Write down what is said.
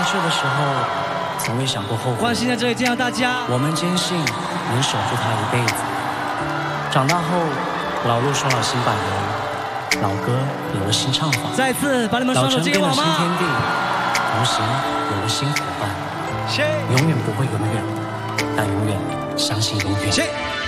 岁的时候，从未想过后悔。 关心在这里见到大家， 我们坚信能守住它一辈子。长大后，老路说了新版本，老歌有了新唱法。 再次把你们双手接给我吗？ 老城变了新天地，同行有了新伙伴。永远不会永远，但永远相信永远。